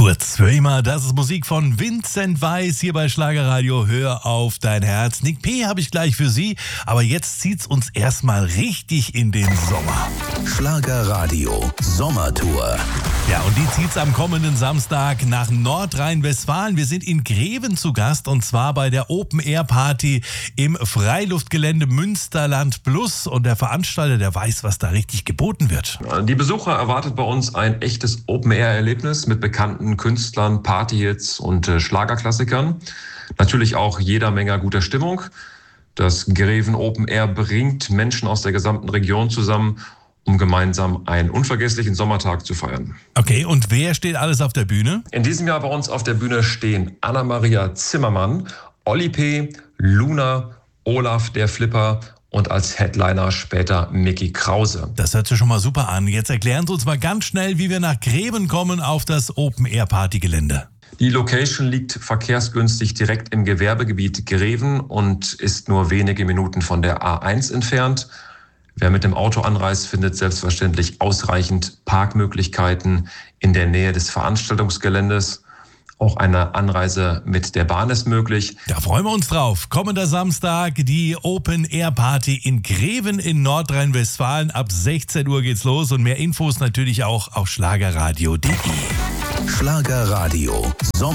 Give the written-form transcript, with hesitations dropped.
Kurz für immer, das ist Musik von Vincent Weiss hier bei Schlagerradio. Hör auf dein Herz. Nick P. habe ich gleich für Sie, aber jetzt zieht's uns erstmal richtig in den Sommer. Schlagerradio Sommertour. Ja, und die zieht's am kommenden Samstag nach Nordrhein-Westfalen. Wir sind in Greven zu Gast und zwar bei der Open-Air-Party im Freiluftgelände Münsterland Plus. Und der Veranstalter, der weiß, was da richtig geboten wird. Die Besucher erwartet bei uns ein echtes Open-Air-Erlebnis mit bekannten Künstlern, Partyhits und Schlagerklassikern. Natürlich auch jeder Menge guter Stimmung. Das Greven Open Air bringt Menschen aus der gesamten Region zusammen, um gemeinsam einen unvergesslichen Sommertag zu feiern. Okay, und wer steht alles auf der Bühne? In diesem Jahr bei uns auf der Bühne stehen Anna-Maria Zimmermann, Olli P., Luna, Olaf der Flipper und als Headliner später Mickey Krause. Das hört sich schon mal super an. Jetzt erklären Sie uns mal ganz schnell, wie wir nach Greven kommen auf das Open-Air-Party-Gelände. Die Location liegt verkehrsgünstig direkt im Gewerbegebiet Greven und ist nur wenige Minuten von der A1 entfernt. Wer mit dem Auto anreist, findet selbstverständlich ausreichend Parkmöglichkeiten in der Nähe des Veranstaltungsgeländes. Auch eine Anreise mit der Bahn ist möglich. Da freuen wir uns drauf. Kommender Samstag die Open-Air-Party in Greven in Nordrhein-Westfalen. Ab 16 Uhr geht's los und mehr Infos natürlich auch auf schlagerradio.de. Schlagerradio